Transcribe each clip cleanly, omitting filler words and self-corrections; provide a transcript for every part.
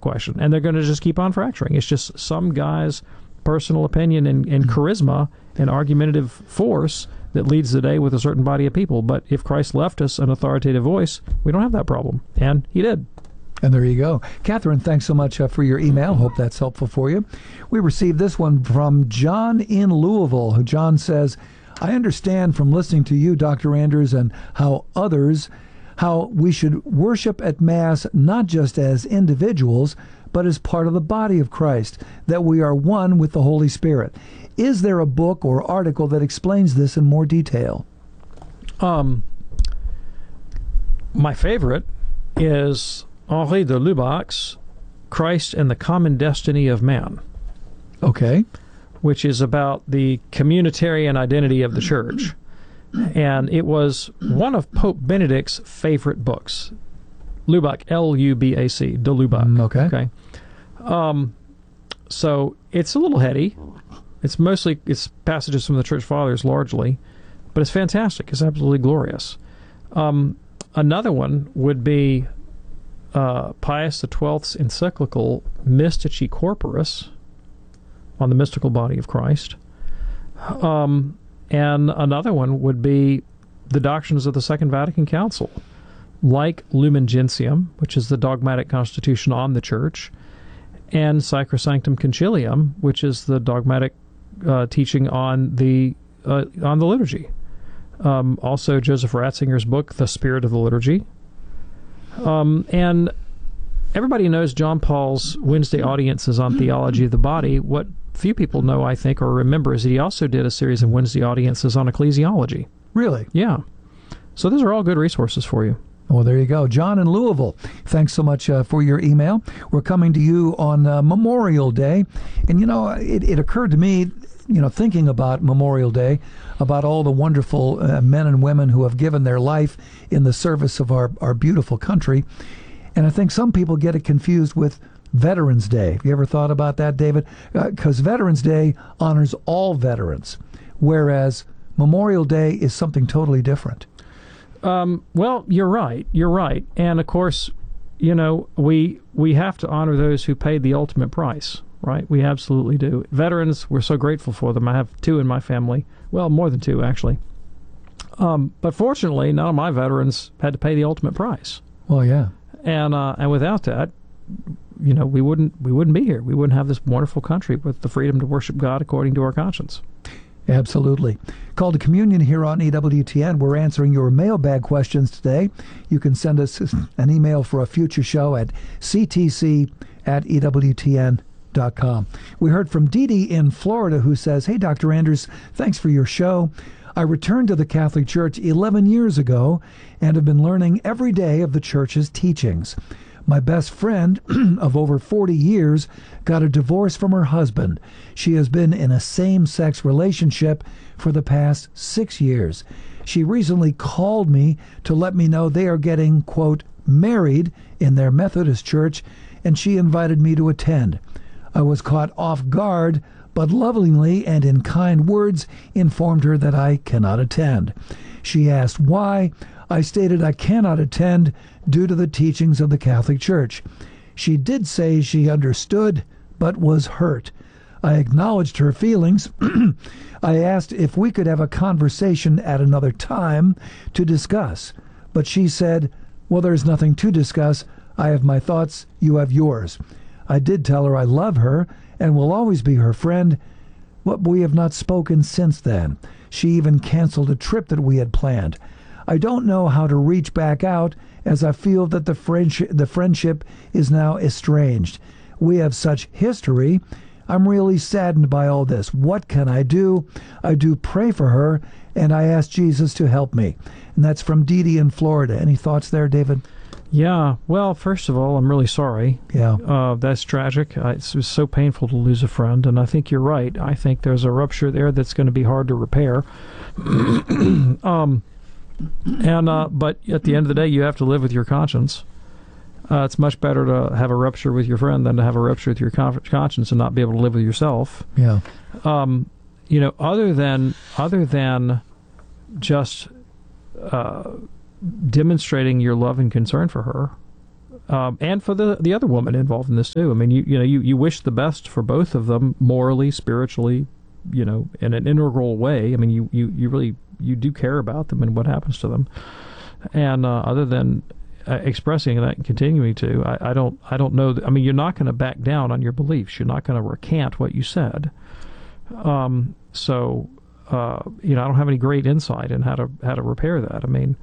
question. And they're going to just keep on fracturing. It's just some guy's personal opinion and charisma and argumentative force that leads the day with a certain body of people. But if Christ left us an authoritative voice, we don't have that problem. And he did. And there you go. Catherine, thanks so much for your email. Hope that's helpful for you. We received this one from John in Louisville, who John says, I understand from listening to you, Dr. Anders, and how we should worship at Mass not just as individuals, but as part of the body of Christ, that we are one with the Holy Spirit. Is there a book or article that explains this in more detail? My favorite is Henri de Lubac's Christ and the Common Destiny of Man. Okay. Which is about the communitarian identity of the church. And it was one of Pope Benedict's favorite books. Lubac, L-U-B-A-C, de Lubac. Okay. So it's a little heady. It's passages from the Church Fathers largely, but it's fantastic. It's absolutely glorious. Another one would be Pius XII's encyclical Mystici Corporis on the mystical body of Christ. And another one would be the doctrines of the Second Vatican Council, like Lumen Gentium, which is the dogmatic constitution on the Church, and Sacrosanctum Concilium, which is the dogmatic teaching on the liturgy. Also, Joseph Ratzinger's book, The Spirit of the Liturgy. And everybody knows John Paul's Wednesday audiences on theology of the body. What few people know, I think, or remember, is that he also did a series of Wednesday audiences on ecclesiology. Really? Yeah. So those are all good resources for you. Well, there you go. John in Louisville, thanks so much for your email. We're coming to you on Memorial Day. And, it occurred to me, thinking about Memorial Day, about all the wonderful men and women who have given their life in the service of our beautiful country. And I think some people get it confused with Veterans Day. Have you ever thought about that, David? Because Veterans Day honors all veterans, whereas Memorial Day is something totally different. Well, you're right. You're right. And, of course, we have to honor those who paid the ultimate price, right? We absolutely do. Veterans, we're so grateful for them. I have 2 in my family. Well, more than 2, actually. But fortunately, none of my veterans had to pay the ultimate price. Well, yeah. And without that, we wouldn't be here. We wouldn't have this wonderful country with the freedom to worship God according to our conscience. Absolutely. Call to Communion here on EWTN. We're answering your mailbag questions today. You can send us an email for a future show at ctc@ewtn.com. We heard from Dee Dee in Florida, who says, Hey, Dr. Anders, thanks for your show. I returned to the Catholic Church 11 years ago and have been learning every day of the Church's teachings. My best friend of over 40 years got a divorce from her husband. She has been in a same-sex relationship for the past 6 years. She recently called me to let me know they are getting, quote, married in their Methodist church, and she invited me to attend. I was caught off guard, but lovingly and in kind words informed her that I cannot attend. She asked why. I stated I cannot attend due to the teachings of the Catholic Church. She did say she understood, but was hurt. I acknowledged her feelings. I asked if we could have a conversation at another time to discuss, but she said, well, there's nothing to discuss. I have my thoughts, you have yours. I did tell her I love her and will always be her friend, but we have not spoken since then. She even canceled a trip that we had planned. I don't know how to reach back out, as I feel that the friendship is now estranged. We have such history. I'm really saddened by all this. What can I do? I do pray for her, and I ask Jesus to help me. And that's from Dee Dee in Florida. Any thoughts there, David? Yeah. Well, first of all, I'm really sorry. Yeah. That's tragic. It was so painful to lose a friend, and I think you're right. I think there's a rupture there that's going to be hard to repair. But at the end of the day, you have to live with your conscience. It's much better to have a rupture with your friend than to have a rupture with your conscience and not be able to live with yourself. Yeah. Other than just demonstrating your love and concern for her, and for the other woman involved in this too. I mean, you wish the best for both of them morally, spiritually, in an integral way. I mean, you really do care about them and what happens to them. And other than expressing that and continuing to, I don't know. I mean, you're not going to back down on your beliefs. You're not going to recant what you said. So I don't have any great insight in how to repair that. I mean,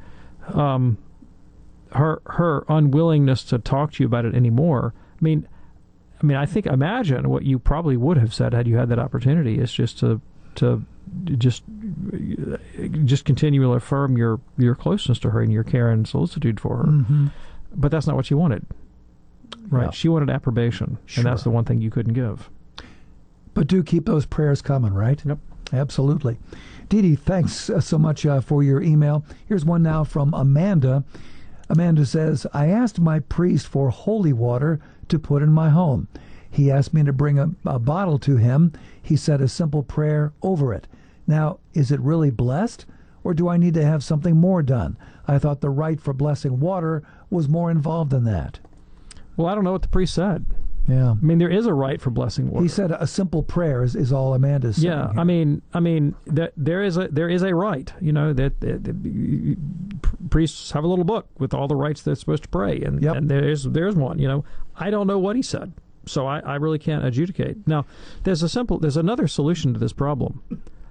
her unwillingness to talk to you about it anymore. I mean, imagine what you probably would have said had you had that opportunity is just to just continually affirm your closeness to her and your care and solicitude for her. Mm-hmm. But that's not what she wanted. Right. Yeah. She wanted approbation, Sure. and that's the one thing you couldn't give. But do keep those prayers coming, right? Yep. Absolutely. Dee Dee, thanks so much for your email. Here's one now from Amanda. Amanda says, I asked my priest for holy water to put in my home. He asked me to bring a bottle to him. He said a simple prayer over it. Now, is it really blessed, or do I need to have something more done? I thought the rite for blessing water was more involved than that. Well, I don't know what the priest said. Yeah. I mean, there is a rite for blessing water. He said a simple prayer is all Amanda's saying. Yeah, here. I mean that there is a rite. That priests have a little book with all the rites they're supposed to pray, and Yep. and there's one. I don't know what he said, so I really can't adjudicate. Now, there's another solution to this problem.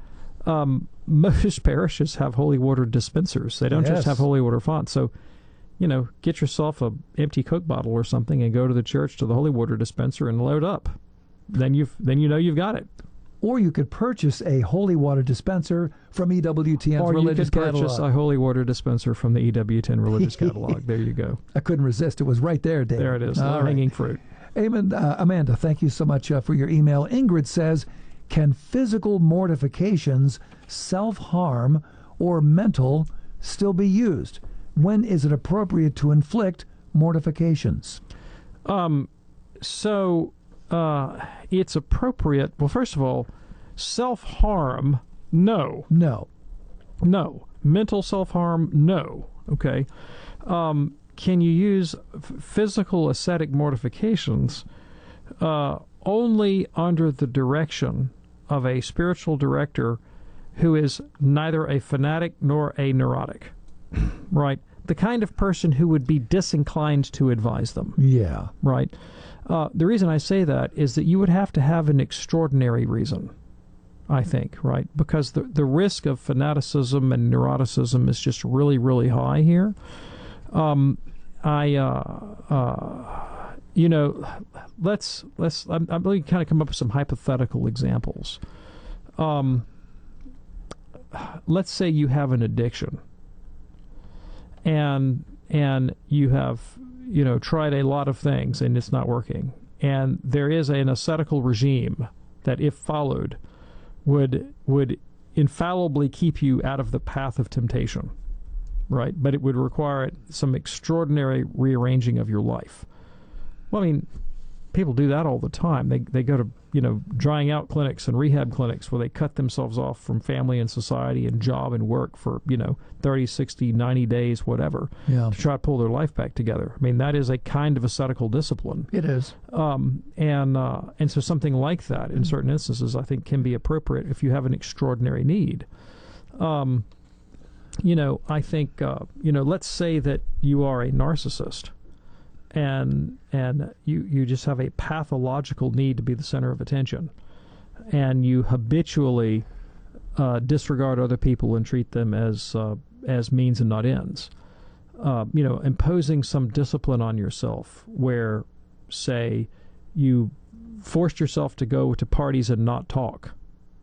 Most parishes have holy water dispensers. They don't Yes. just have holy water fonts. So, get yourself a empty Coke bottle or something and go to the church to the holy water dispenser and load up. Then you've got it. Or you could purchase a holy water dispenser from EWTN's Or you religious could purchase catalog. a holy water dispenser from the EWTN religious catalog. There you go. I couldn't resist. It was right there, Dave. There it is. All right. Hanging fruit. Amanda, thank you so much for your email. Ingrid says, can physical mortifications, self-harm, or mental still be used? When is it appropriate to inflict mortifications? So it's appropriate. Well, first of all, self-harm, no. No. No. Mental self-harm, no. Okay. Can you use physical ascetic mortifications only under the direction of a spiritual director who is neither a fanatic nor a neurotic, right? The kind of person who would be disinclined to advise them, Yeah. right? The reason I say that is that you would have to have an extraordinary reason, I think, right? Because the risk of fanaticism and neuroticism is just really, really high here. Let's I'm really kind of come up with some hypothetical examples. Let's say you have an addiction, and you have tried a lot of things and it's not working, and there is an ascetical regime that, if followed, would infallibly keep you out of the path of temptation. Right, but it would require some extraordinary rearranging of your life. Well, I mean, people do that all the time. They go to drying out clinics and rehab clinics where they cut themselves off from family and society and job and work for 30, 60, 90 days, whatever, Yeah. to try to pull their life back together. I mean, that is a kind of ascetical discipline. It is. And so something like that, in certain instances, I think can be appropriate if you have an extraordinary need. I think, let's say that you are a narcissist and you just have a pathological need to be the center of attention, and you habitually disregard other people and treat them as means and not ends. Imposing some discipline on yourself where, say, you forced yourself to go to parties and not talk.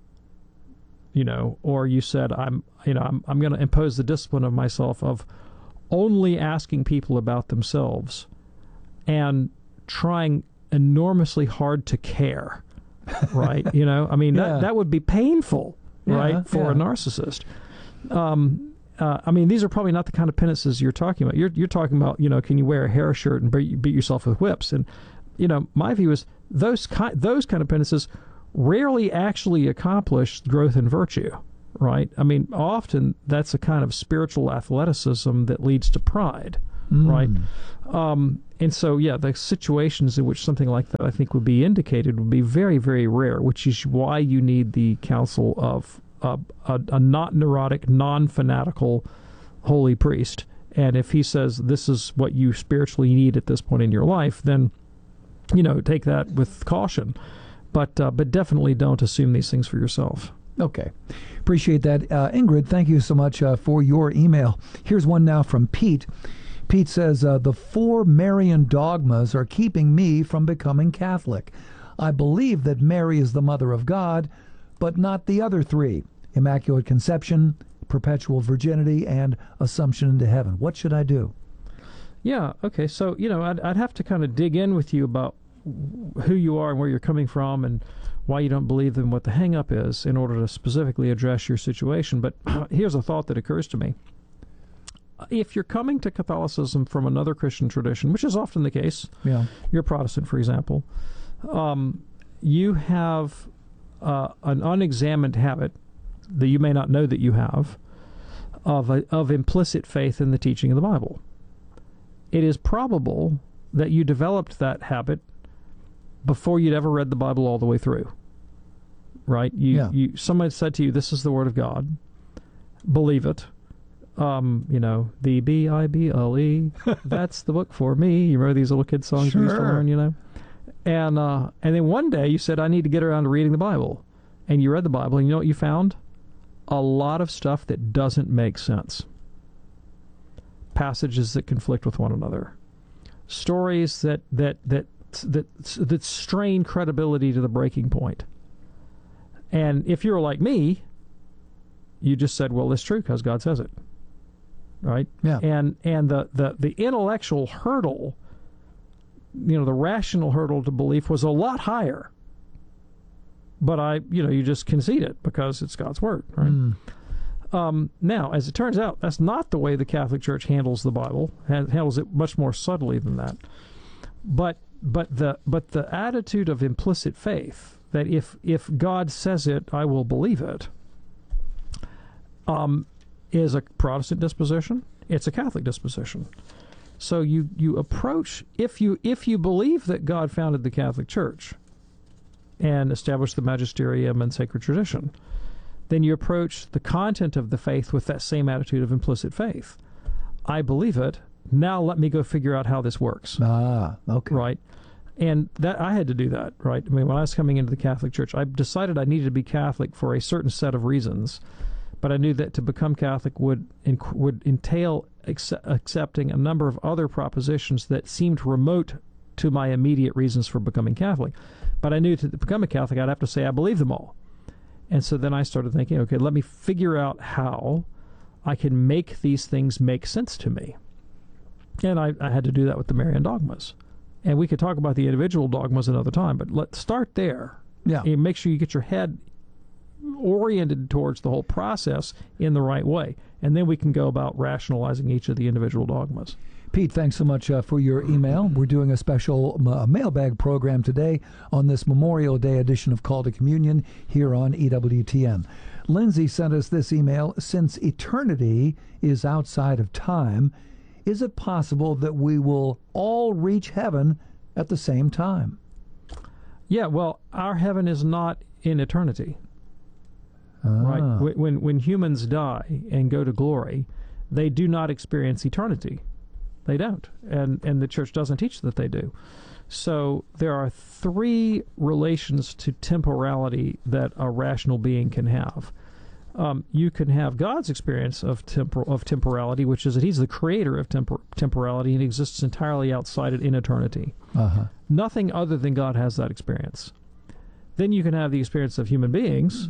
Or you said, I'm going to impose the discipline of myself of only asking people about themselves and trying enormously hard to care, right? Yeah. That would be painful, right, Yeah, for yeah. a narcissist. These are probably not the kind of penances you're talking about. You're talking about, can you wear a hair shirt and beat yourself with whips? And, my view is those kind of penances rarely actually accomplish growth in virtue, right? I mean, often that's a kind of spiritual athleticism that leads to pride, right? And so, yeah, the situations in which something like that I think would be indicated would be very, very rare, which is why you need the counsel of a not neurotic, non-fanatical holy priest. And if he says this is what you spiritually need at this point in your life, then, take that with caution. But definitely don't assume these things for yourself. Okay. Appreciate that. Ingrid, thank you so much for your email. Here's one now from Pete. Pete says, the 4 Marian dogmas are keeping me from becoming Catholic. I believe that Mary is the Mother of God, but not the other 3, Immaculate Conception, Perpetual Virginity, and Assumption into Heaven. What should I do? Yeah, okay. So, I'd have to kind of dig in with you about who you are and where you're coming from and why you don't believe them, what the hang-up is, in order to specifically address your situation. But here's a thought that occurs to me. If you're coming to Catholicism from another Christian tradition, which is often the case, you're Protestant, for example, you have an unexamined habit that you may not know that you have of implicit faith in the teaching of the Bible. It is probable that you developed that habit before you'd ever read the Bible all the way through, right? Somebody said to you, this is the Word of God. Believe it. The Bible, that's the book for me. You remember these little kid songs we used to learn, And then one day you said, I need to get around to reading the Bible. And you read the Bible, and you know what you found? A lot of stuff that doesn't make sense. Passages that conflict with one another. Stories that strain credibility to the breaking point. And if you're like me, you just said, well, it's true because God says it. Right? Yeah. And the intellectual hurdle, the rational hurdle to belief was a lot higher. But you just concede it because it's God's Word, right? Now, as it turns out, that's not the way the Catholic Church handles the Bible. Handles it much more subtly than that. But the attitude of implicit faith, that if God says it, I will believe it, is a Protestant disposition. It's a Catholic disposition. So you approach, if you believe that God founded the Catholic Church and established the magisterium and sacred tradition, then you approach the content of the faith with that same attitude of implicit faith. I believe it. Now let me go figure out how this works. Okay. Right? And that I had to do that, right? I mean, when I was coming into the Catholic Church, I decided I needed to be Catholic for a certain set of reasons, but I knew that to become Catholic would entail accepting a number of other propositions that seemed remote to my immediate reasons for becoming Catholic. But I knew to become a Catholic, I'd have to say I believe them all. And so then I started thinking, okay, let me figure out how I can make these things make sense to me. And I had to do that with the Marian dogmas. And we could talk about the individual dogmas another time, but let's start there. Yeah. And make sure you get your head oriented towards the whole process in the right way. And then we can go about rationalizing each of the individual dogmas. Pete, thanks so much for your email. We're doing a special mailbag program today on this Memorial Day edition of Call to Communion here on EWTN. Lindsay sent us this email. Since eternity is outside of time, is it possible that we will all reach heaven at the same time? Yeah, well, our heaven is not in eternity. Right? When humans die and go to glory, they do not experience eternity. They don't. And the Church doesn't teach that they do. So there are 3 relations to temporality that a rational being can have. You can have God's experience of temporality, which is that He's the creator of temporality and exists entirely outside it in eternity. Nothing other than God has that experience. Then you can have the experience of human beings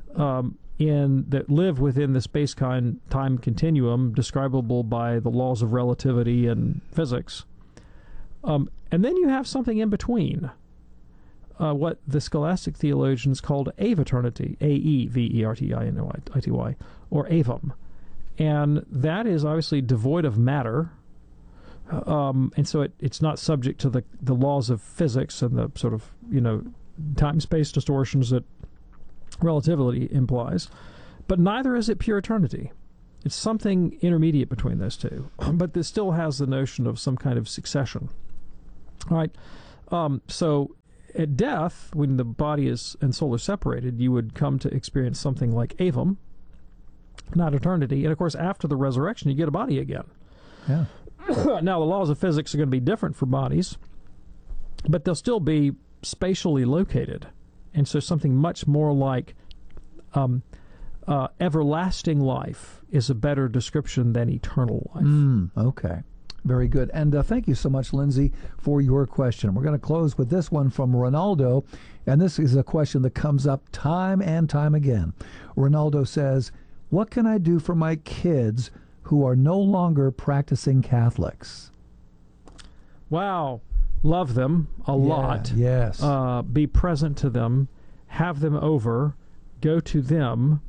that live within the space-time continuum describable by the laws of relativity and physics. And then you have something in between, what the scholastic theologians called aeviternity, A-E-V-E-R-T-I-N-O-I-T-Y, or avum. And that is obviously devoid of matter, and so it's not subject to the laws of physics and the sort of, time-space distortions that relativity implies, but neither is it pure eternity. It's something intermediate between those two, but this still has the notion of some kind of succession. All right. So at death, when the body and soul are separated, you would come to experience something like Avum, not eternity. And of course, after the resurrection, you get a body again. Yeah. Now, the laws of physics are going to be different for bodies, but they'll still be spatially located. And so something much more like everlasting life is a better description than eternal life. Okay. Very good. And thank you so much, Lindsay, for your question. We're going to close with this one from Ronaldo, and this is a question that comes up time and time again. Ronaldo says, what can I do for my kids who are no longer practicing Catholics? Wow. Love them a lot. Yes. Be present to them. Have them over. Go to them.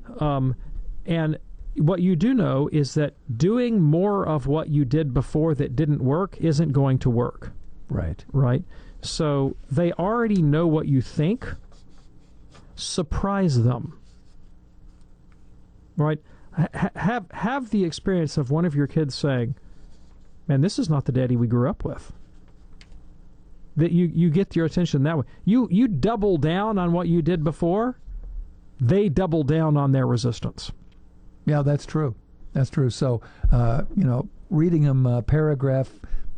And what you do know is that doing more of what you did before that didn't work isn't going to work. Right. Right? So they already know what you think. Surprise them. Right? Have the experience of one of your kids saying, man, this is not the daddy we grew up with. That you get your attention that way. You double down on what you did before, they double down on their resistance. Yeah, that's true. That's true. So, reading them paragraph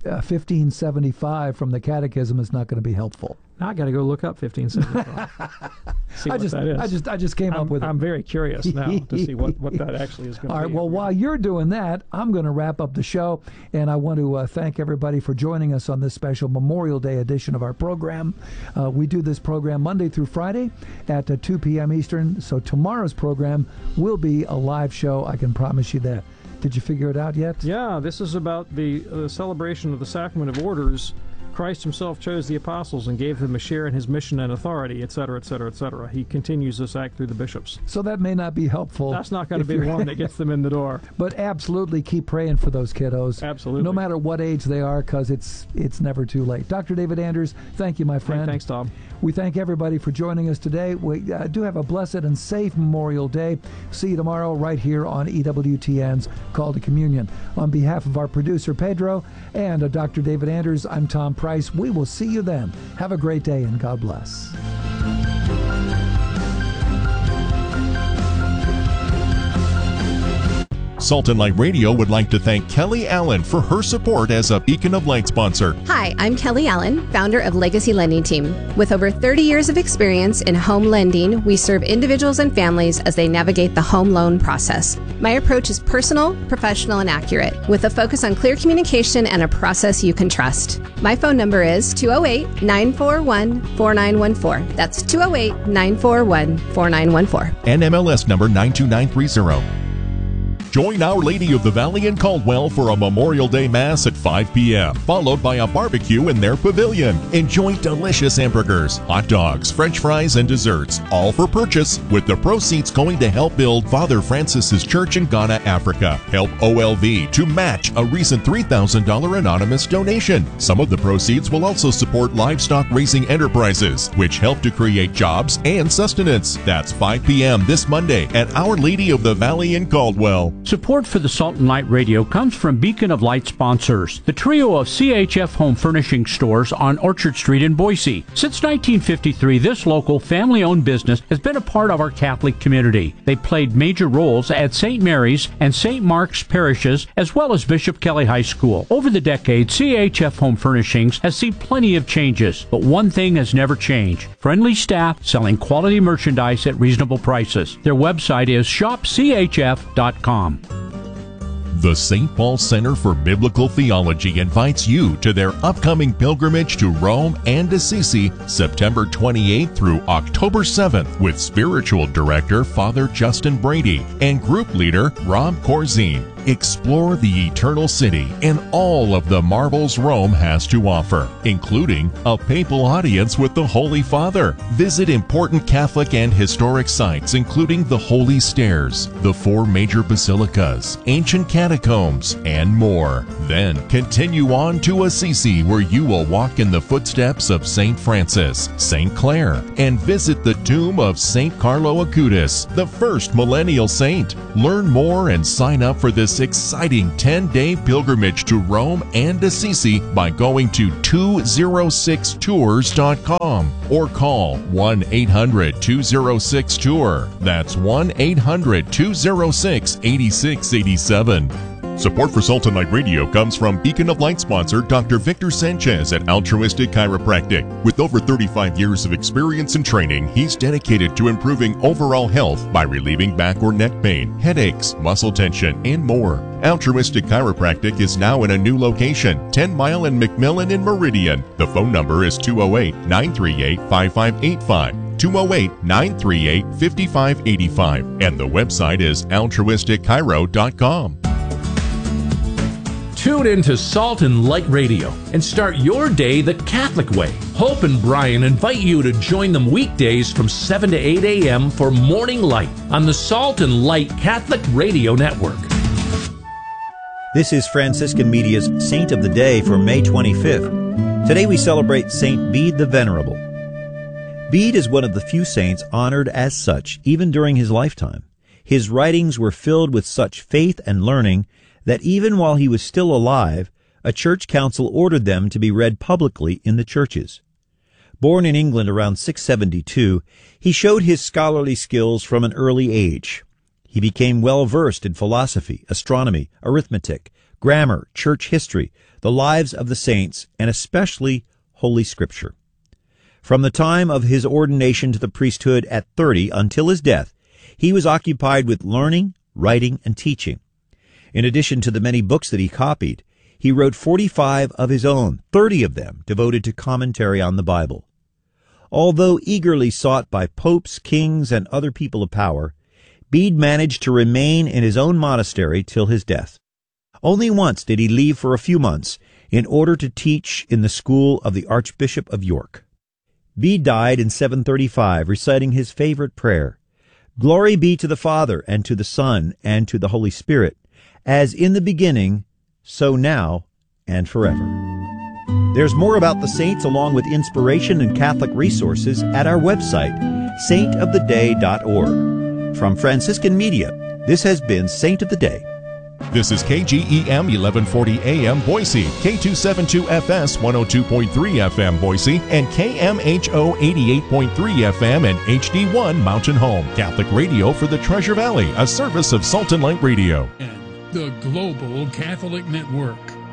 1575 from the Catechism is not going to be helpful. Now I got to go look up 1575. See what that is. I just came up with it. I'm very curious now to see what that actually is going to be. All right, well, while you're doing that, I'm going to wrap up the show, and I want to thank everybody for joining us on this special Memorial Day edition of our program. We do this program Monday through Friday at 2 p.m. Eastern, so tomorrow's program will be a live show, I can promise you that. Did you figure it out yet? Yeah, this is about the celebration of the Sacrament of Orders. Christ himself chose the apostles and gave them a share in his mission and authority, etc., etc., etc. He continues this act through the bishops. So that may not be helpful. That's not going to be the one that gets them in the door. But absolutely keep praying for those kiddos. Absolutely. No matter what age they are, because it's never too late. Dr. David Anders, thank you, my friend. Hey, thanks, Tom. We thank everybody for joining us today. We do have a blessed and safe Memorial Day. See you tomorrow right here on EWTN's Call to Communion. On behalf of our producer, Pedro, and Dr. David Anders, I'm Tom Price. We will see you then. Have a great day, and God bless. Salt and Light Radio would like to thank Kelly Allen for her support as a Beacon of Light sponsor. Hi, I'm Kelly Allen, founder of Legacy Lending Team. With over 30 years of experience in home lending, we serve individuals and families as they navigate the home loan process. My approach is personal, professional, and accurate, with a focus on clear communication and a process you can trust. My phone number is 208-941-4914. That's 208-941-4914. NMLS number 92930. Join Our Lady of the Valley in Caldwell for a Memorial Day Mass at 5 p.m., followed by a barbecue in their pavilion. Enjoy delicious hamburgers, hot dogs, French fries, and desserts, all for purchase, with the proceeds going to help build Father Francis's Church in Ghana, Africa. Help OLV to match a recent $3,000 anonymous donation. Some of the proceeds will also support livestock raising enterprises, which help to create jobs and sustenance. That's 5 p.m. this Monday at Our Lady of the Valley in Caldwell. Support for the Salt and Light Radio comes from Beacon of Light sponsors, the trio of CHF home furnishing stores on Orchard Street in Boise. Since 1953, this local family-owned business has been a part of our Catholic community. They played major roles at St. Mary's and St. Mark's parishes, as well as Bishop Kelly High School. Over the decades, CHF Home Furnishings has seen plenty of changes, but one thing has never changed: friendly staff selling quality merchandise at reasonable prices. Their website is shopchf.com. The St. Paul Center for Biblical Theology invites you to their upcoming pilgrimage to Rome and Assisi, September 28th through October 7th, with Spiritual Director Father Justin Brady and Group Leader Rob Corzine. Explore the Eternal City and all of the marvels Rome has to offer, including a papal audience with the Holy Father. Visit important Catholic and historic sites, including the Holy Stairs, the 4 major basilicas, ancient catacombs, and more. Then continue on to Assisi, where you will walk in the footsteps of St. Francis, St. Clare, and visit the tomb of St. Carlo Acutis, the first millennial saint. Learn more and sign up for this exciting 10-day pilgrimage to Rome and Assisi by going to 206tours.com or call 1-800-206-TOUR. That's 1-800-206-8687. Support for Salt and Light Radio comes from Beacon of Light sponsor Dr. Victor Sanchez at Altruistic Chiropractic. With over 35 years of experience and training, he's dedicated to improving overall health by relieving back or neck pain, headaches, muscle tension, and more. Altruistic Chiropractic is now in a new location, 10 Mile and McMillan in Meridian. The phone number is 208-938-5585. 208-938-5585. And the website is altruisticchiro.com. Tune in to Salt and Light Radio and start your day the Catholic way. Hope and Brian invite you to join them weekdays from 7 to 8 a.m. for Morning Light on the Salt and Light Catholic Radio Network. This is Franciscan Media's Saint of the Day for May 25th. Today we celebrate Saint Bede the Venerable. Bede is one of the few saints honored as such, even during his lifetime. His writings were filled with such faith and learning that even while he was still alive, a church council ordered them to be read publicly in the churches. Born in England around 672, he showed his scholarly skills from an early age. He became well versed in philosophy, astronomy, arithmetic, grammar, church history, the lives of the saints, and especially Holy Scripture. From the time of his ordination to the priesthood at 30 until his death, he was occupied with learning, writing, and teaching. In addition to the many books that he copied, he wrote 45 of his own, 30 of them devoted to commentary on the Bible. Although eagerly sought by popes, kings, and other people of power, Bede managed to remain in his own monastery till his death. Only once did he leave for a few months in order to teach in the school of the Archbishop of York. Bede died in 735, reciting his favorite prayer, "Glory be to the Father, and to the Son, and to the Holy Spirit, as in the beginning, so now, and forever." There's more about the saints along with inspiration and Catholic resources at our website, saintoftheday.org. From Franciscan Media, this has been Saint of the Day. This is KGEM 1140 AM Boise, K272FS 102.3 FM Boise, and KMHO 88.3 FM and HD1 Mountain Home. Catholic radio for the Treasure Valley, a service of Salt and Light Radio. And the Global Catholic Network.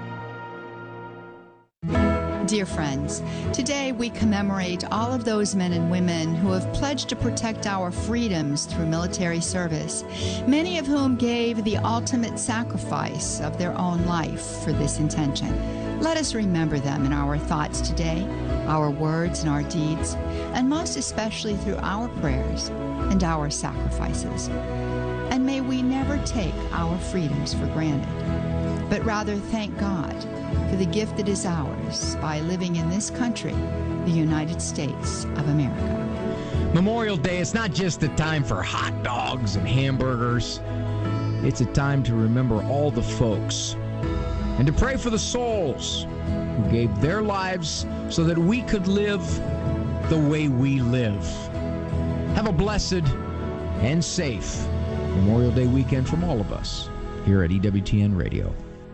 Dear friends, today we commemorate all of those men and women who have pledged to protect our freedoms through military service, many of whom gave the ultimate sacrifice of their own life for this intention. Let us remember them in our thoughts today, our words and our deeds, and most especially through our prayers and our sacrifices. And may we never take our freedoms for granted, but rather thank God for the gift that is ours by living in this country, the United States of America. Memorial Day is not just a time for hot dogs and hamburgers. It's a time to remember all the folks and to pray for the souls who gave their lives so that we could live the way we live. Have a blessed and safe Memorial Day weekend from all of us here at EWTN Radio.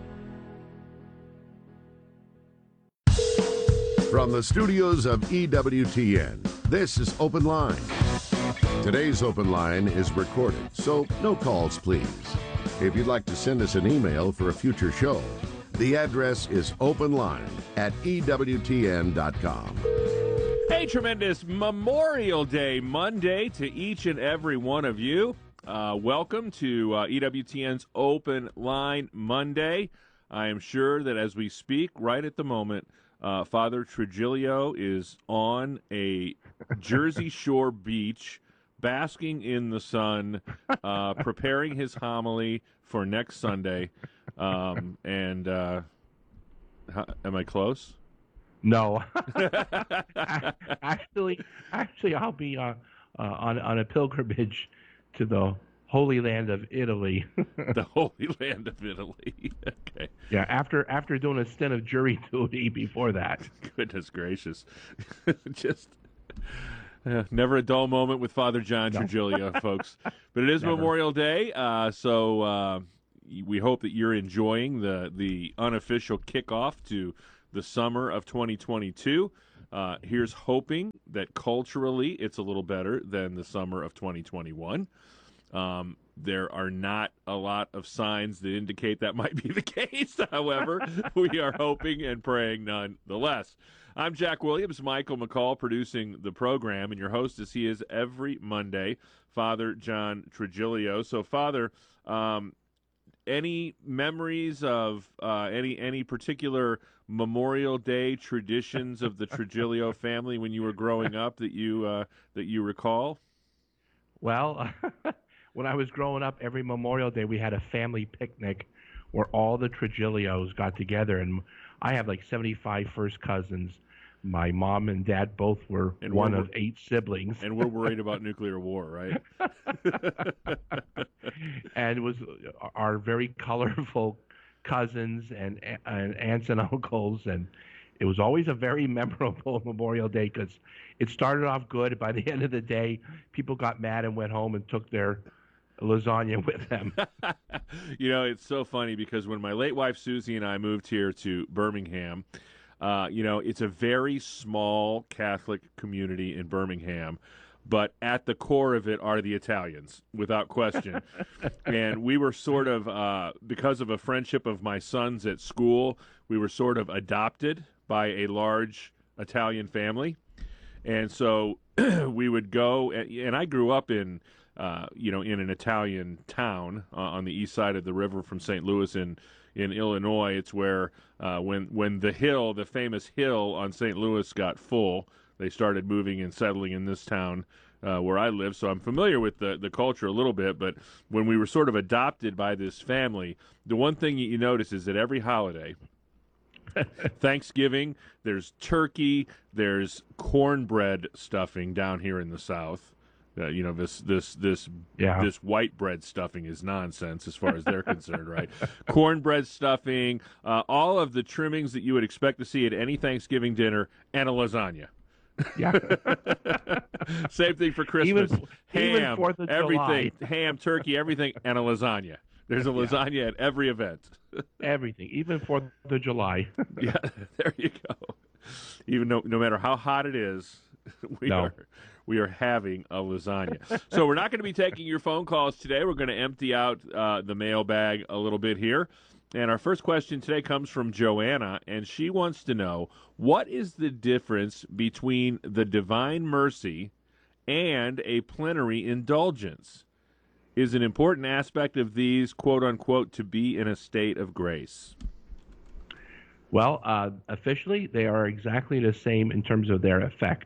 From the studios of EWTN, this is Open Line. Today's Open Line is recorded, so no calls, please. If you'd like to send us an email for a future show, the address is openline@ewtn.com. Hey, tremendous Memorial Day Monday to each and every one of you. Welcome to EWTN's Open Line Monday. I am sure that as we speak right at the moment, Father Trujillo is on a Jersey Shore beach basking in the sun, preparing his homily for next Sunday. Am I close? No. Actually, I'll be on a pilgrimage to the Holy Land of Italy. The Holy Land of Italy. Okay. Yeah, after doing a stint of jury duty before that. Goodness gracious. Just never a dull moment with Father John Trigilio, folks. But it is Never. Memorial Day, so we hope that you're enjoying the unofficial kickoff to the summer of 2022. Here's hoping that culturally it's a little better than the summer of 2021. There are not a lot of signs that indicate that might be the case. However, we are hoping and praying nonetheless. I'm Jack Williams, Michael McCall producing the program, and your host as he is every Monday, Father John Trigilio. So, Father, any memories of any particular Memorial Day traditions of the Trigilio family when you were growing up that you recall? Well, when I was growing up, every Memorial Day we had a family picnic where all the Trigilios got together, and I have like 75 first cousins. My mom and dad both were one of 8 siblings. And we're worried about nuclear war, right? And it was our very colorful cousins and aunts and uncles, and it was always a very memorable Memorial Day because it started off good. By the end of the day, people got mad and went home and took their lasagna with them. It's so funny because when my late wife Susie and I moved here to Birmingham, it's a very small Catholic community in Birmingham, but at the core of it are the Italians, without question. And we were sort of, because of a friendship of my sons at school, we were sort of adopted by a large Italian family. And so we would go, and I grew up in an Italian town on the east side of the river from St. Louis in Illinois. It's where when the famous hill on St. Louis got full, they started moving and settling in this town where I live. So I'm familiar with the culture a little bit. But when we were sort of adopted by this family, the one thing you notice is that every holiday, Thanksgiving, there's turkey, there's cornbread stuffing down here in the South. This white bread stuffing is nonsense as far as they're concerned, right? Cornbread stuffing, all of the trimmings that you would expect to see at any Thanksgiving dinner, and a lasagna. Yeah. Same thing for Christmas. Even Ham, 4th of everything, July. ham, turkey, everything, and a lasagna. There's a lasagna at every event. Everything, even 4th of July. Yeah, there you go. Even no matter how hot it is, we are having a lasagna. So we're not going to be taking your phone calls today. We're going to empty out the mailbag a little bit here. And our first question today comes from Joanna, and she wants to know, what is the difference between the Divine Mercy and a plenary indulgence? Is an important aspect of these, quote-unquote, to be in a state of grace? Well, officially, they are exactly the same in terms of their effect.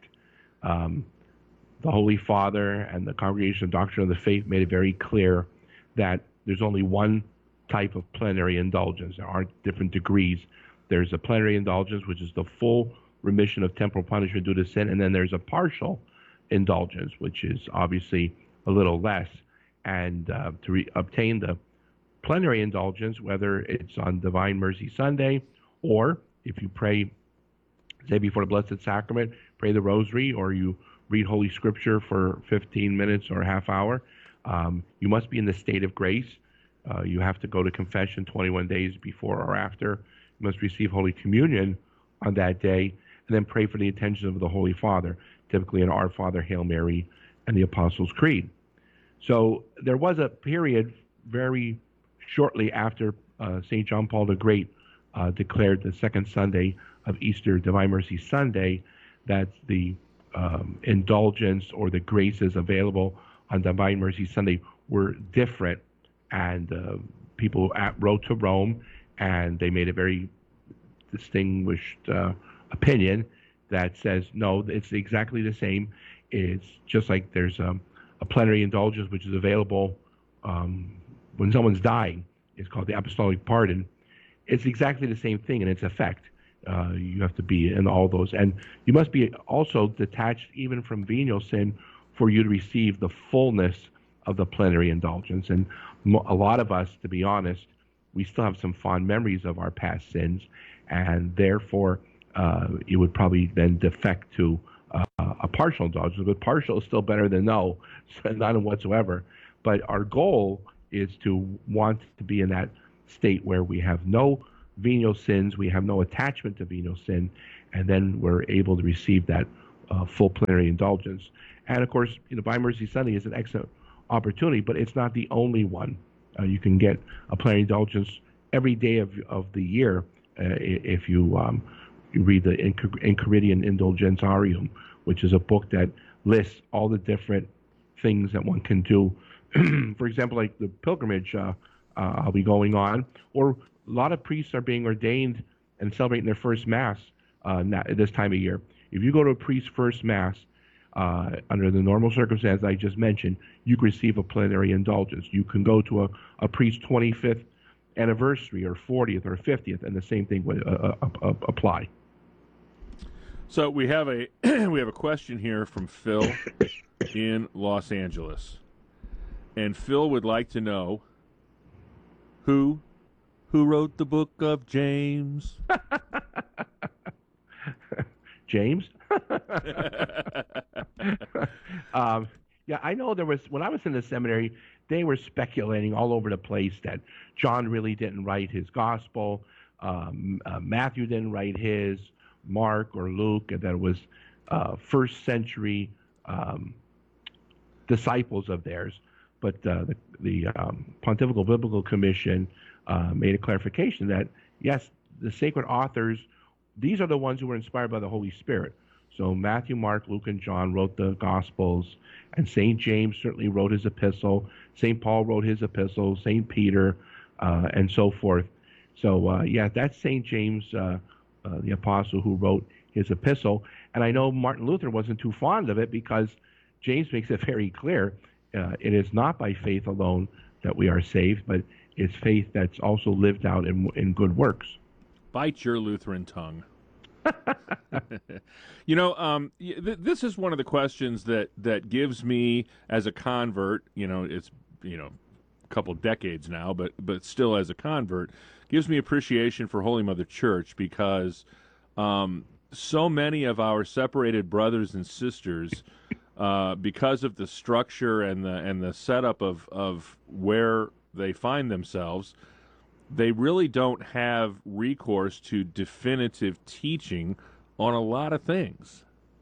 The Holy Father and the Congregation of Doctrine of the Faith made it very clear that there's only one type of plenary indulgence. There aren't different degrees. There's a plenary indulgence, which is the full remission of temporal punishment due to sin, and then there's a partial indulgence, which is obviously a little less. And to obtain the plenary indulgence, whether it's on Divine Mercy Sunday or if you pray, say, before the Blessed Sacrament, pray the Rosary, or you read Holy Scripture for 15 minutes or a half hour, you must be in the state of grace. You have to go to confession 21 days before or after. You must receive Holy Communion on that day, and then pray for the intentions of the Holy Father, typically an Our Father, Hail Mary, and the Apostles' Creed. So there was a period very shortly after St. John Paul the Great declared the second Sunday of Easter, Divine Mercy Sunday, that the indulgence or the graces available on Divine Mercy Sunday were different. And people wrote to Rome, and they made a very distinguished opinion that says, no, it's exactly the same. It's just like there's a a plenary indulgence, which is available when someone's dying. It's called the apostolic pardon. It's exactly the same thing in its effect. You have to be in all those. And you must be also detached even from venial sin for you to receive the fullness of the plenary indulgence. And a lot of us, to be honest, we still have some fond memories of our past sins, and therefore it would probably then defect to a partial indulgence. But partial is still better than no, so none whatsoever. But our goal is to want to be in that state where we have no venial sins, we have no attachment to venial sin, and then we're able to receive that full plenary indulgence. And of course, By Mercy Sunday is an excellent opportunity, but it's not the only one. You can get a plenary indulgence every day of the year if you read the Enchiridion Indulgentiarium, which is a book that lists all the different things that one can do. For example, like the pilgrimage I'll be going on, or a lot of priests are being ordained and celebrating their first Mass at this time of year. If you go to a priest's first Mass, under the normal circumstances I just mentioned, you can receive a plenary indulgence. You can go to a priest's 25th anniversary or 40th or 50th, and the same thing would apply. So we have a we have a question here from Phil in Los Angeles, and Phil would like to know who wrote the book of James. James? Yeah, I know there was, when I was in the seminary, they were speculating all over the place that John really didn't write his gospel, Matthew didn't write his, Mark or Luke, and that it was first century disciples of theirs. But the Pontifical Biblical Commission made a clarification that, yes, the sacred authors, these are the ones who were inspired by the Holy Spirit. So Matthew, Mark, Luke, and John wrote the Gospels, and St. James certainly wrote his epistle. St. Paul wrote his epistle, St. Peter, and so forth. So, yeah, that's St. James, the apostle, who wrote his epistle. And I know Martin Luther wasn't too fond of it because James makes it very clear it is not by faith alone that we are saved, but it's faith that's also lived out in good works. Bite your Lutheran tongue. This is one of the questions that gives me, as a convert, it's a couple decades now, but still as a convert, gives me appreciation for Holy Mother Church, because so many of our separated brothers and sisters, because of the structure and the setup of where they find themselves, they really don't have recourse to definitive teaching on a lot of things.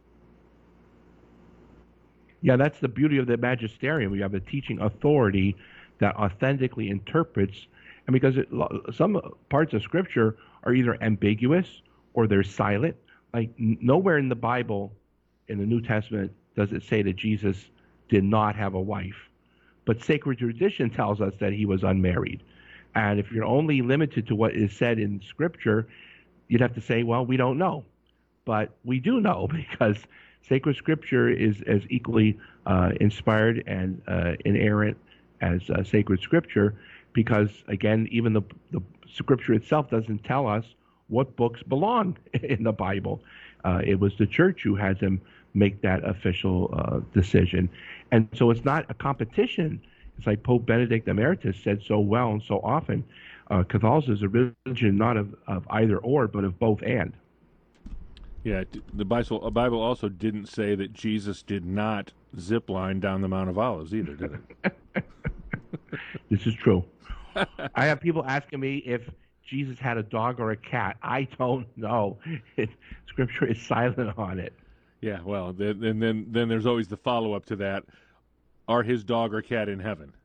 Yeah, that's the beauty of the magisterium. We have a teaching authority that authentically interprets, and because some parts of Scripture are either ambiguous or they're silent. Like nowhere in the Bible, in the New Testament, does it say that Jesus did not have a wife. But sacred tradition tells us that he was unmarried. And if you're only limited to what is said in Scripture, you'd have to say, well, we don't know. But we do know, because sacred Scripture is as equally inspired and inerrant as sacred Scripture, because, again, even the Scripture itself doesn't tell us what books belong in the Bible. It was the church who had them make that official decision. And so it's not a competition. It's like Pope Benedict Emeritus said so well and so often, Catholicism is a religion not of either or, but of both and. Yeah, the Bible also didn't say that Jesus did not zip line down the Mount of Olives either, did it? This is true. I have people asking me if Jesus had a dog or a cat. I don't know. Scripture is silent on it. Yeah, well, then there's always the follow-up to that. Are his dog or cat in heaven?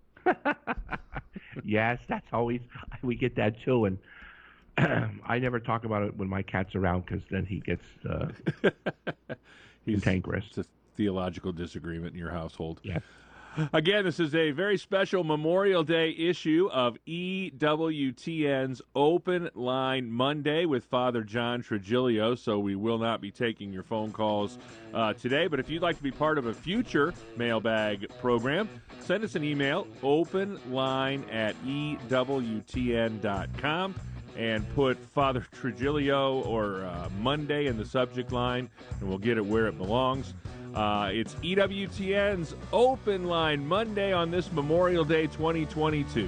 Yes, that's always, we get that too. And I never talk about it when my cat's around, because then he gets cantankerous. It's a theological disagreement in your household. Yeah. Again, this is a very special Memorial Day issue of EWTN's Open Line Monday with Father John Trigilio, so we will not be taking your phone calls today. But if you'd like to be part of a future mailbag program, send us an email, openline@EWTN.com, and put Father Trigilio or Monday in the subject line, and we'll get it where it belongs. It's EWTN's Open Line Monday on this Memorial Day 2022.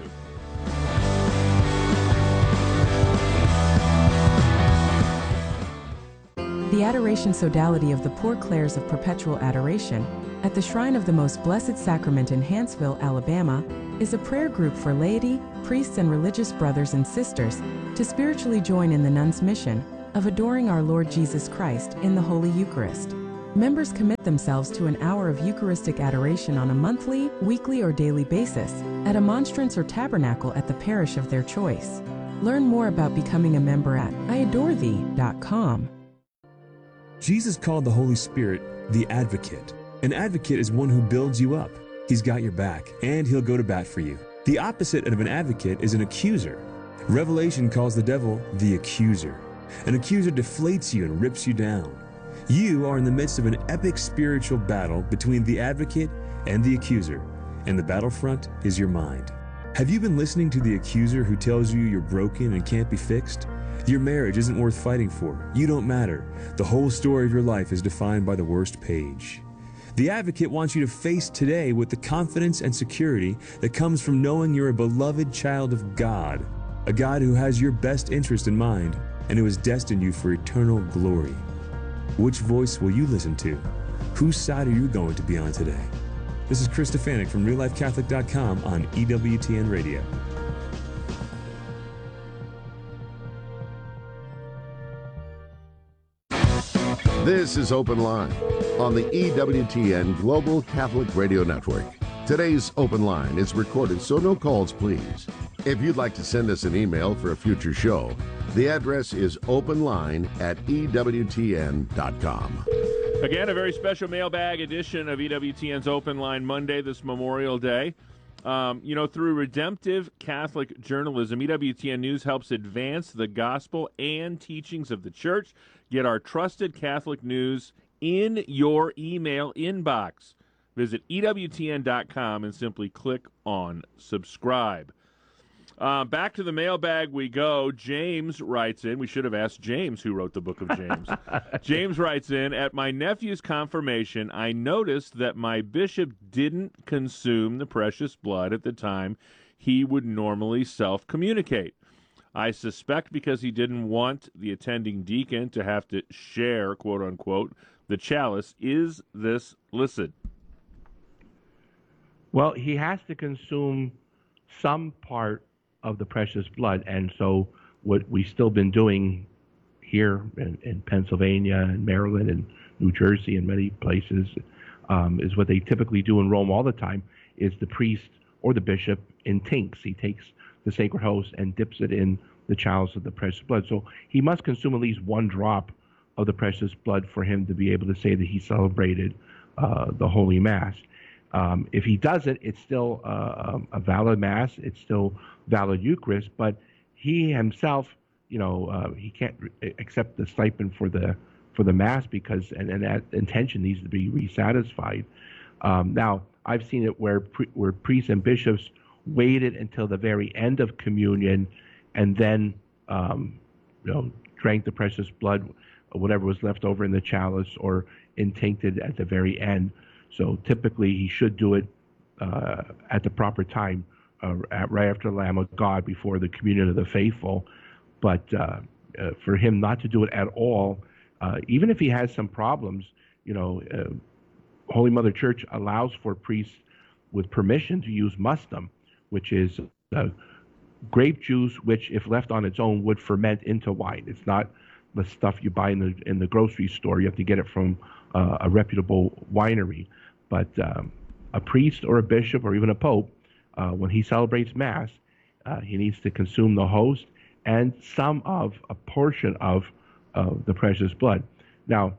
The Adoration Sodality of the Poor Clares of Perpetual Adoration at the Shrine of the Most Blessed Sacrament in Hanceville, Alabama, is a prayer group for laity, priests, and religious brothers and sisters to spiritually join in the nuns' mission of adoring our Lord Jesus Christ in the Holy Eucharist. Members commit themselves to an hour of Eucharistic adoration on a monthly, weekly, or daily basis at a monstrance or tabernacle at the parish of their choice. Learn more about becoming a member at iadorethee.com. Jesus called the Holy Spirit the Advocate. An advocate is one who builds you up. He's got your back, and he'll go to bat for you. The opposite of an advocate is an accuser. Revelation calls the devil the accuser. An accuser deflates you and rips you down. You are in the midst of an epic spiritual battle between the advocate and the accuser, and the battlefront is your mind. Have you been listening to the accuser who tells you you're broken and can't be fixed? Your marriage isn't worth fighting for. You don't matter. The whole story of your life is defined by the worst page. The advocate wants you to face today with the confidence and security that comes from knowing you're a beloved child of God, a God who has your best interest in mind and who has destined you for eternal glory. Which voice will you listen to? Whose side are you going to be on today? This is Chris Stefanik from RealLifeCatholic.com on EWTN Radio. This is Open Line on the EWTN Global Catholic Radio Network. Today's Open Line is recorded, so no calls, please. If you'd like to send us an email for a future show, the address is openline@EWTN.com. Again, a very special mailbag edition of EWTN's Open Line Monday this Memorial Day. Through redemptive Catholic journalism, EWTN News helps advance the gospel and teachings of the Church. Get our trusted Catholic news in your email inbox. Visit EWTN.com and simply click on subscribe. Back to the mailbag we go. James writes in. We should have asked James who wrote the book of James. James writes in, at my nephew's confirmation, I noticed that my bishop didn't consume the precious blood at the time he would normally self-communicate. I suspect because he didn't want the attending deacon to have to share, quote-unquote, the chalice. Is this licit? Well, he has to consume some part of the precious blood, and so what we've still been doing here in Pennsylvania and Maryland and New Jersey and many places is what they typically do in Rome all the time, is the priest or the bishop intincts. He takes the sacred host and dips it in the chalice of the precious blood. So he must consume at least one drop of the precious blood for him to be able to say that he celebrated the Holy Mass. If he doesn't, it's still a valid Mass. It's still valid Eucharist, but he himself, he can't accept the stipend for the Mass because and that intention needs to be resatisfied. Now, I've seen it where priests and bishops waited until the very end of communion and then, drank the precious blood, whatever was left over in the chalice, or intincted at the very end. So typically he should do it at the proper time, right after the Lamb of God, before the communion of the faithful. But for him not to do it at all, even if he has some problems, Holy Mother Church allows for priests with permission to use mustum, which is grape juice, which, if left on its own, would ferment into wine. It's not the stuff you buy in the grocery store. You have to get it from a reputable winery. But a priest or a bishop or even a pope, when he celebrates Mass, he needs to consume the host and a portion of the precious blood. Now,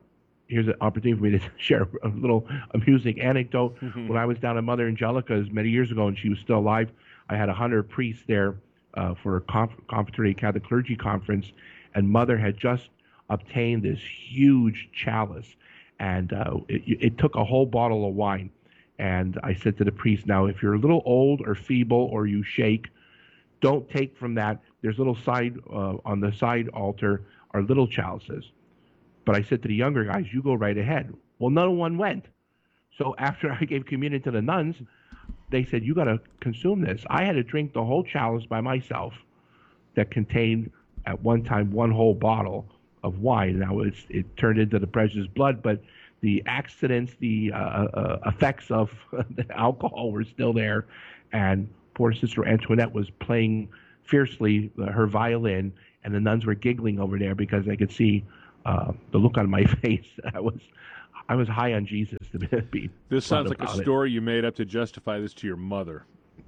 here's an opportunity for me to share a little amusing anecdote. When I was down at Mother Angelica's many years ago, and she was still alive, I had 100 priests there for a Confraternity Catholic Clergy Conference, and Mother had just obtained this huge chalice, and it took a whole bottle of wine. And I said to the priest, now, if you're a little old or feeble or you shake, don't take from that. There's little side, on the side altar are little chalices. But I said to the younger guys, you go right ahead. Well, no one went. So after I gave communion to the nuns, they said, you got to consume this. I had to drink the whole chalice by myself that contained at one time one whole bottle of wine. Now it turned into the precious blood, but the accidents, the effects of the alcohol were still there. And poor Sister Antoinette was playing fiercely her violin, and the nuns were giggling over there because they could see the look on my face. I was high on Jesus to be. This sounds like a story you made up to justify this to your mother.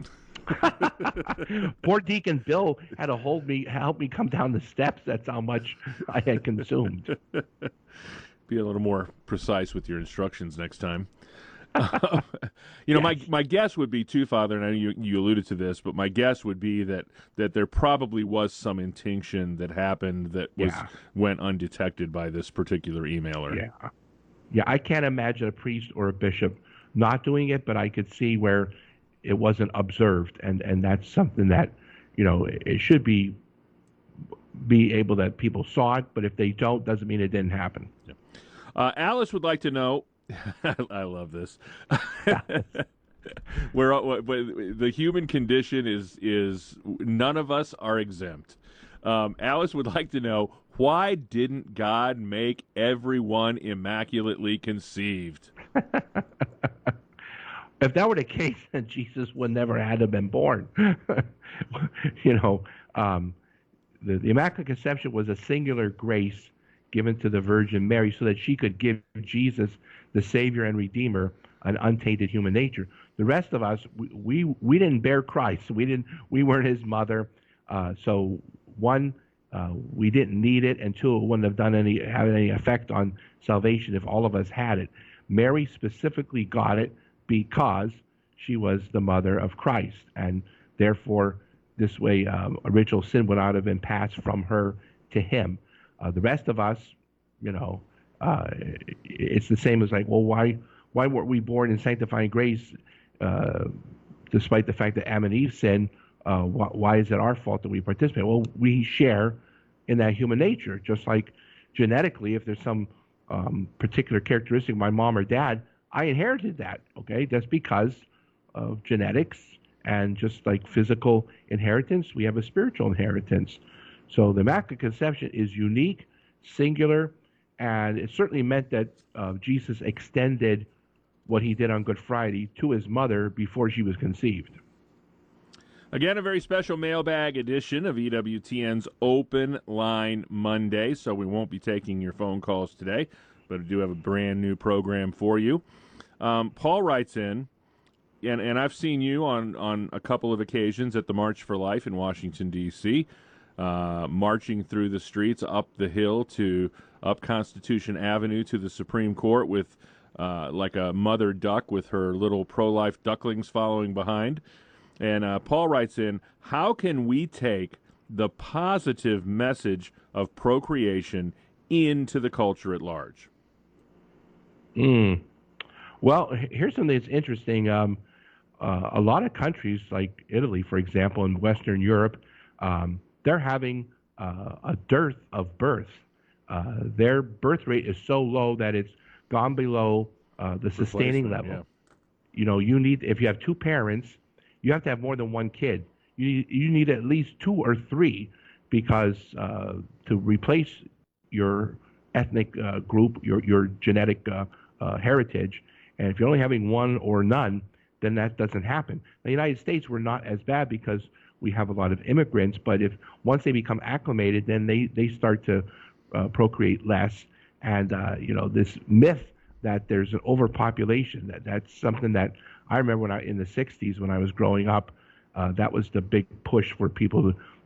Poor Deacon Bill had to help me come down the steps. That's how much I had consumed. Be a little more precise with your instructions next time. My guess would be too, Father, and I know you alluded to this, but my guess would be that there probably was some intinction that happened that went undetected by this particular emailer. Yeah, I can't imagine a priest or a bishop not doing it, but I could see where it wasn't observed, and that's something that, it should be able that people saw it, but if they don't, doesn't mean it didn't happen. Yeah. Alice would like to know, I love this, where the human condition is none of us are exempt. Alice would like to know, why didn't God make everyone immaculately conceived? If that were the case, then Jesus would never have been born. The Immaculate Conception was a singular grace given to the Virgin Mary so that she could give Jesus, the Savior and Redeemer, an untainted human nature. The rest of us, we didn't bear Christ. We weren't his mother. So one, we didn't need it, and two, it wouldn't have had any effect on salvation if all of us had it. Mary specifically got it because she was the mother of Christ, and therefore this way original sin would not have been passed from her to him. The rest of us, it's the same as like, well, why weren't we born in sanctifying grace despite the fact that Adam and Eve sinned? Why is it our fault that we participate? Well, we share in that human nature, just like genetically, if there's some particular characteristic of my mom or dad, I inherited that, okay? That's because of genetics, and just like physical inheritance, we have a spiritual inheritance. So the Immaculate Conception is unique, singular, and it certainly meant that Jesus extended what he did on Good Friday to his mother before she was conceived. Again, a very special mailbag edition of EWTN's Open Line Monday, so we won't be taking your phone calls today, but we do have a brand new program for you. Paul writes in, and I've seen you on a couple of occasions at the March for Life in Washington, D.C., marching through the streets, up the hill up Constitution Avenue to the Supreme Court with like a mother duck with her little pro-life ducklings following behind. And Paul writes in, how can we take the positive message of procreation into the culture at large? Well, here's something that's interesting. A lot of countries, like Italy, for example, in Western Europe, they're having a dearth of births. Their birth rate is so low that it's gone below the sustaining level. Yeah. You need, if you have two parents, you have to have more than one kid. You need at least 2 or 3 because to replace your ethnic group, your genetic heritage, and if you're only having 1 or none, then that doesn't happen. In the United States, we're not as bad because we have a lot of immigrants, but once they become acclimated, then they start to procreate less. And this myth that there's an overpopulation, that's something that I remember in the 60s when I was growing up, that was the big push for people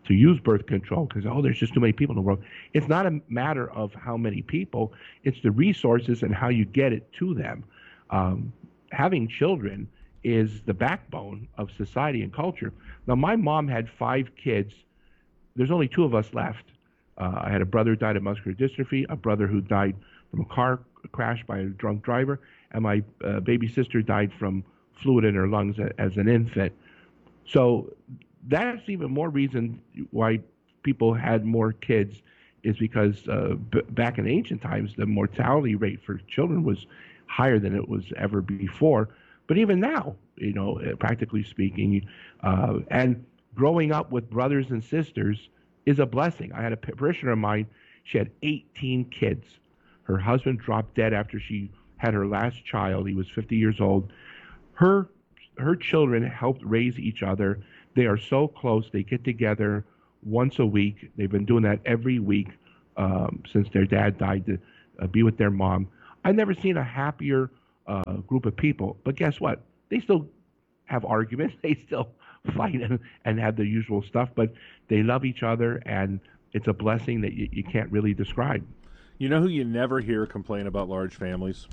to use birth control because, there's just too many people in the world. It's not a matter of how many people. It's the resources and how you get it to them. Having children is the backbone of society and culture. Now, my mom had 5 kids. There's only 2 of us left. I had a brother who died of muscular dystrophy, a brother who died from a car crash by a drunk driver, and my baby sister died from fluid in her lungs as an infant. So that's even more reason why people had more kids, is because back in ancient times, the mortality rate for children was higher than it was ever before. But even now, practically speaking, and growing up with brothers and sisters is a blessing. I had a parishioner of mine. She had 18 kids. Her husband dropped dead after she had her last child. He was 50 years old. Her children helped raise each other. They are so close. They get together once a week. They've been doing that every week since their dad died, to be with their mom. I've never seen a happier group of people. But guess what? They still have arguments. They still fight and have the usual stuff. But they love each other, and it's a blessing that you can't really describe. You know who you never hear complain about large families?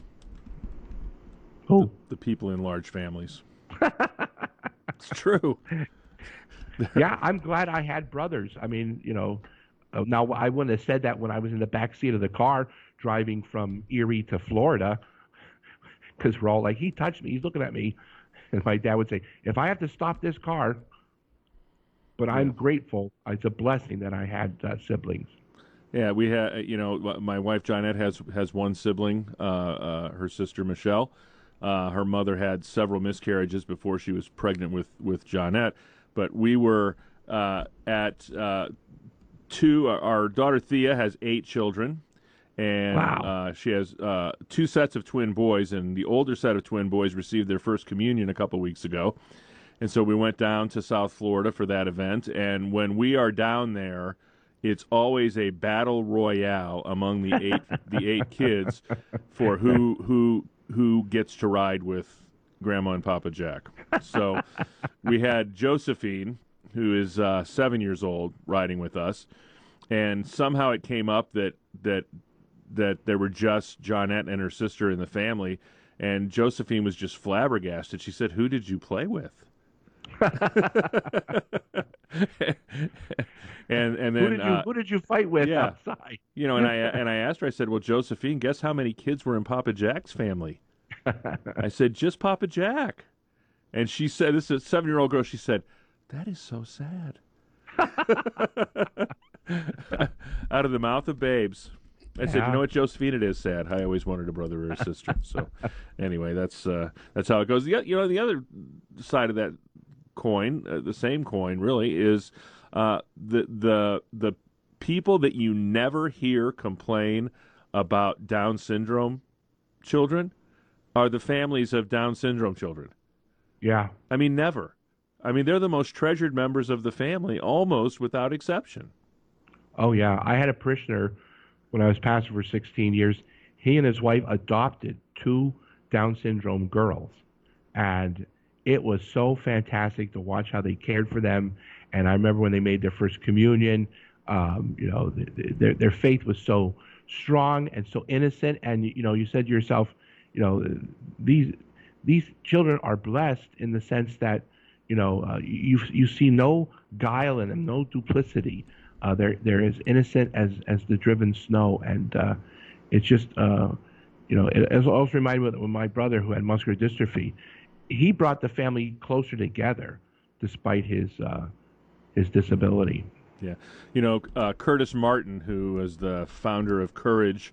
Who? The people in large families. It's true. Yeah, I'm glad I had brothers. I mean, now I wouldn't have said that when I was in the back seat of the car driving from Erie to Florida, because we're all like, he touched me, he's looking at me. And my dad would say, if I have to stop this car, but I'm grateful. It's a blessing that I had siblings. Yeah, we had, my wife Johnette has one sibling, her sister Michelle. Her mother had several miscarriages before she was pregnant with Johnette. But we were at 2. Our daughter Thea has 8 children, and wow. She has 2 sets of twin boys. And the older set of twin boys received their first communion a couple weeks ago, and so we went down to South Florida for that event. And when we are down there, it's always a battle royale among the 8 kids for who gets to ride with Grandma and Papa Jack. So we had Josephine, who is 7 years old, riding with us, and somehow it came up that there were just Johnette and her sister in the family, and Josephine was just flabbergasted. She said, "Who did you play with?" and then who did you fight with outside? And I asked her. I said, "Well, Josephine, guess how many kids were in Papa Jack's family?" I said, "Just Papa Jack." And she said, "This is a 7-year-old girl." She said, "That is so sad." Out of the mouth of babes. I said, "You know what, Josephine? It is sad. I always wanted a brother or a sister." So, anyway, that's how it goes. The other side of that coin, the same coin, really, is the people that you never hear complain about Down syndrome children are the families of Down syndrome children. Yeah. I mean, never. I mean, they're the most treasured members of the family, almost without exception. Oh, yeah. I had a parishioner when I was pastor for 16 years. He and his wife adopted 2 Down syndrome girls. And it was so fantastic to watch how they cared for them. And I remember when they made their first communion, their faith was so strong and so innocent. And, you said to yourself, these children are blessed in the sense that, you see no guile in them, no duplicity. They're as innocent as the driven snow. And it's just, it also reminded me of my brother who had muscular dystrophy. He brought the family closer together despite his disability. Yeah. Curtis Martin, who is the founder of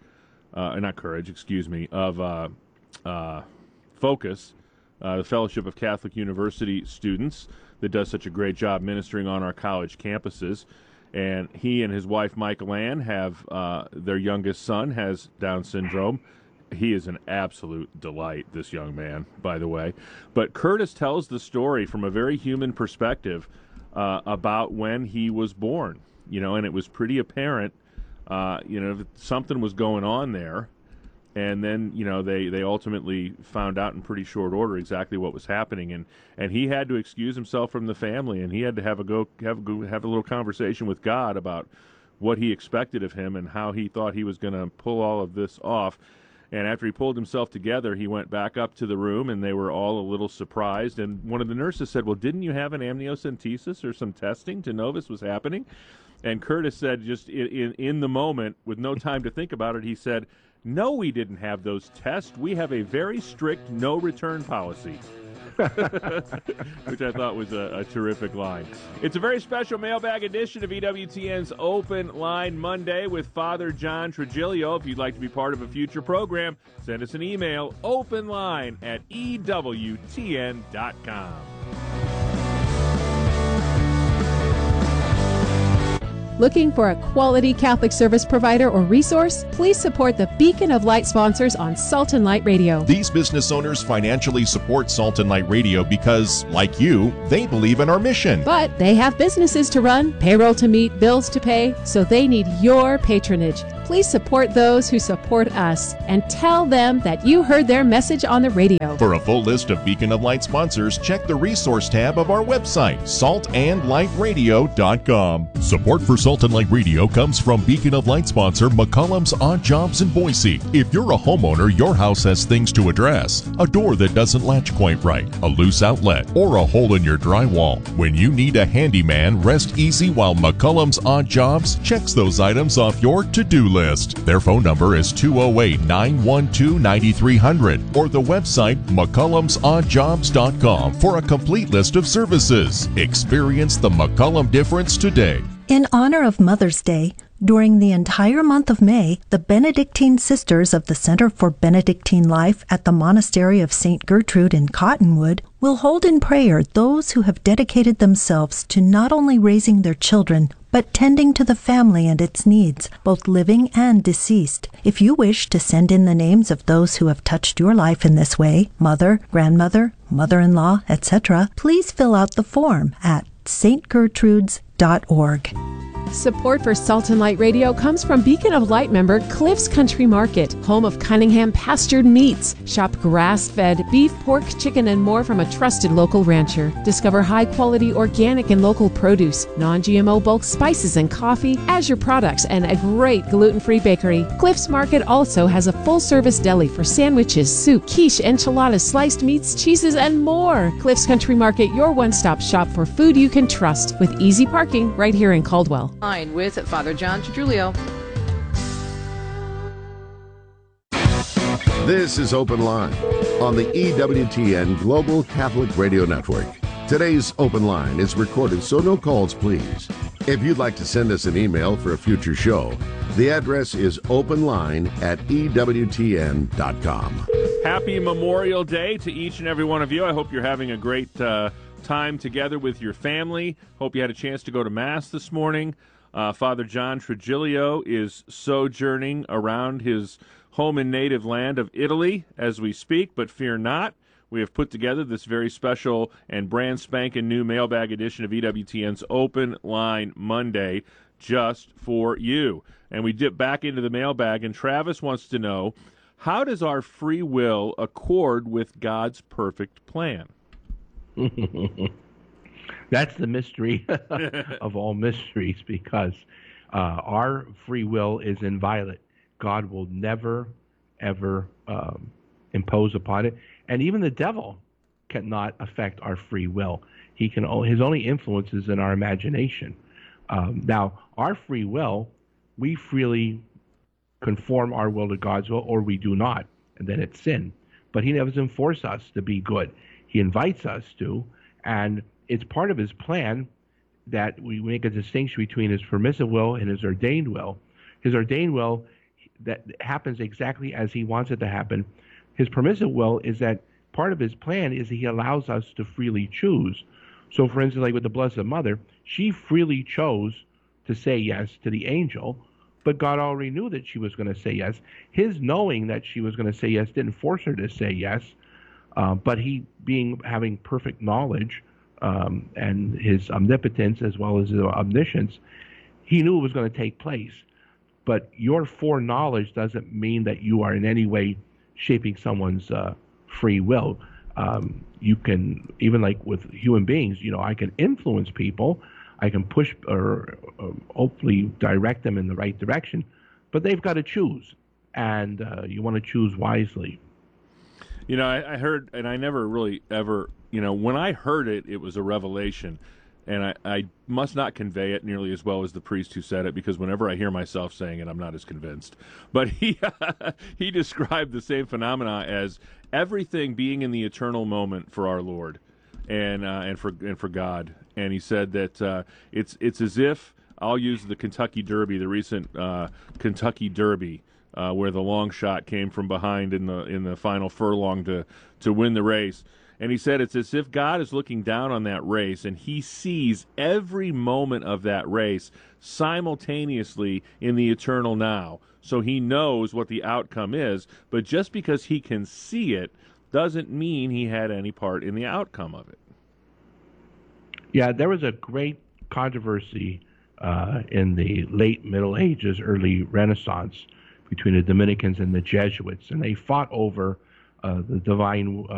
Focus, the Fellowship of Catholic University Students, that does such a great job ministering on our college campuses. And he and his wife, Michael Ann, have their youngest son has Down syndrome. He is an absolute delight, this young man, by the way. But Curtis tells the story from a very human perspective about when he was born, and it was pretty apparent, something was going on there. And then, they ultimately found out in pretty short order exactly what was happening, and he had to excuse himself from the family, and he had to have a little conversation with God about what he expected of him and how he thought he was going to pull all of this off. And after he pulled himself together, he went back up to the room, and they were all a little surprised. And one of the nurses said, "Well, didn't you have an amniocentesis or some testing to know this was happening?" And Curtis said, just in the moment, with no time to think about it, he said, "No, we didn't have those tests. We have a very strict no-return policy." Which I thought was a terrific line. It's a very special mailbag edition of EWTN's Open Line Monday with Father John Trigilio. If you'd like to be part of a future program, send us an email, openline@EWTN.com. Looking for a quality Catholic service provider or resource? Please support the Beacon of Light sponsors on Salt and Light Radio. These business owners financially support Salt and Light Radio because, like you, they believe in our mission. But they have businesses to run, payroll to meet, bills to pay, so they need your patronage. Please support those who support us and tell them that you heard their message on the radio. For a full list of Beacon of Light sponsors, check the resource tab of our website, saltandlightradio.com. Support for Salt and Light Radio comes from Beacon of Light sponsor McCollum's Odd Jobs in Boise. If you're a homeowner, your house has things to address. A door that doesn't latch quite right, a loose outlet, or a hole in your drywall. When you need a handyman, rest easy while McCollum's Odd Jobs checks those items off your to-do list. Their phone number is 208-912-9300 or the website McCollum'sOddJobs.com for a complete list of services. Experience the McCollum difference today. In honor of Mother's Day, during the entire month of May, the Benedictine Sisters of the Center for Benedictine Life at the Monastery of St. Gertrude in Cottonwood will hold in prayer those who have dedicated themselves to not only raising their children, but tending to the family and its needs, both living and deceased. If you wish to send in the names of those who have touched your life in this way, mother, grandmother, mother-in-law, etc., please fill out the form at stgertrudes.org. Support for Salt and Light Radio comes from Beacon of Light member Cliff's Country Market, home of Cunningham pastured meats. Shop grass-fed beef, pork, chicken, and more from a trusted local rancher. Discover high-quality organic and local produce, non-GMO bulk spices and coffee, Azure products, and a great gluten-free bakery. Cliff's Market also has a full-service deli for sandwiches, soup, quiche, enchiladas, sliced meats, cheeses, and more. Cliff's Country Market, your one-stop shop for food you can trust, with easy parking right here in Caldwell. With Father John Trigilio. This is Open Line on the EWTN Global Catholic Radio Network. Today's Open Line is recorded, so no calls, please. If you'd like to send us an email for a future show, the address is openline@EWTN.com. Happy Memorial Day to each and every one of you. I hope you're having a great time together with your family. Hope you had a chance to go to Mass this morning. Father John Trigilio is sojourning around his home and native land of Italy as we speak, but fear not. We have put together this very special and brand spanking new mailbag edition of EWTN's Open Line Monday just for you. And we dip back into the mailbag, and Travis wants to know, how does our free will accord with God's perfect plan? That's the mystery of all mysteries, because our free will is inviolate. God will never, ever impose upon it. And even the devil cannot affect our free will. His only influence is in our imagination. Now, our free will, we freely conform our will to God's will, or we do not, and then it's sin. But he never doesn't force us to be good. He invites us to, and it's part of his plan that we make a distinction between his permissive will and his ordained will. His ordained will, that happens exactly as he wants it to happen. His permissive will is that part of his plan is that he allows us to freely choose. So, for instance, like with the Blessed Mother, she freely chose to say yes to the angel, but God already knew that she was going to say yes. His knowing that she was going to say yes didn't force her to say yes, but he, having perfect knowledge and his omnipotence as well as his omniscience, he knew it was going to take place. But your foreknowledge doesn't mean that you are in any way shaping someone's free will. You can, even like with human beings, I can influence people. I can push or hopefully direct them in the right direction, but they've got to choose, and you want to choose wisely. I heard, and I never really ever, when I heard it, it was a revelation, and I must not convey it nearly as well as the priest who said it, because whenever I hear myself saying it, I'm not as convinced. But he described the same phenomena as everything being in the eternal moment for our Lord, and for God. And he said that it's as if, I'll use the Kentucky Derby, the recent Kentucky Derby, where the long shot came from behind in the final furlong to win the race. And he said it's as if God is looking down on that race, and he sees every moment of that race simultaneously in the eternal now. So he knows what the outcome is, but just because he can see it doesn't mean he had any part in the outcome of it. Yeah, there was a great controversy in the late Middle Ages, early Renaissance, between the Dominicans and the Jesuits, and they fought over the divine